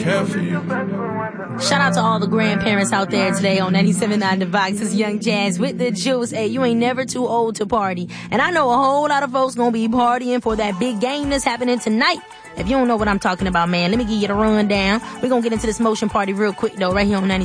care for you. Shout out to all the grandparents out there today on 97.9 The Vox. It's Young Jazz with the juice. Hey, you ain't never too old to party. And I know a whole lot of folks gonna be partying for that big game that's happening tonight. If you don't know what I'm talking about, man, let me give you the rundown. We're gonna get into this motion party real quick, though, right here on 97.